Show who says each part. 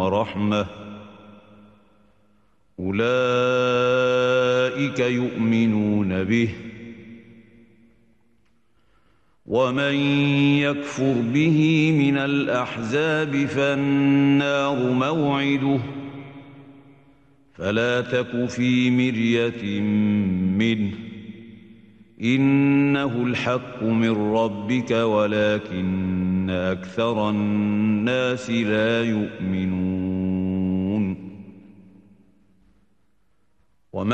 Speaker 1: ورحمة أولئك يؤمنون به ومن يكفر به من الأحزاب فالنار موعده فلا تك في مرية منه إنه الحق من ربك ولكن أكثر الناس لا يؤمنون